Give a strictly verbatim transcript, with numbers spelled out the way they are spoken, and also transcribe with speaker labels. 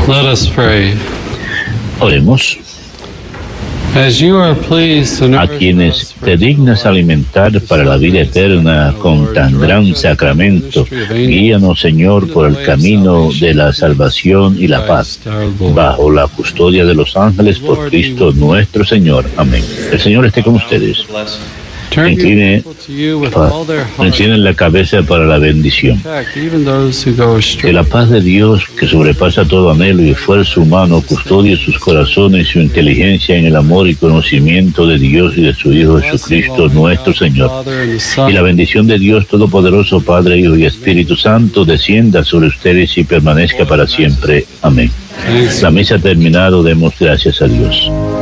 Speaker 1: Let us pray.
Speaker 2: Oremos.
Speaker 1: As you are pleased to
Speaker 2: A
Speaker 1: nourish
Speaker 2: quienes
Speaker 1: us for
Speaker 2: te dignas alimentar para la vida eterna con tan gran sacramento, guíanos, Señor, por el camino de la salvación y la paz, bajo la custodia de los ángeles, por Cristo nuestro Señor. Amén. El Señor esté con ustedes.
Speaker 1: Turn your
Speaker 2: Incline,
Speaker 1: people to you with
Speaker 2: pa-
Speaker 1: all their heart.
Speaker 2: inclinen la cabeza para la bendición.
Speaker 1: Protect even those who go
Speaker 2: Que
Speaker 1: astray.
Speaker 2: la paz de Dios, que sobrepasa todo anhelo y esfuerzo humano, custodie sus corazones y su inteligencia en el amor y conocimiento de Dios y de su Hijo Jesucristo, nuestro Señor. Y la bendición de Dios Todopoderoso, Padre, Hijo y Espíritu Santo, descienda sobre ustedes y permanezca para siempre. Amén. La misa ha terminado, demos gracias a Dios.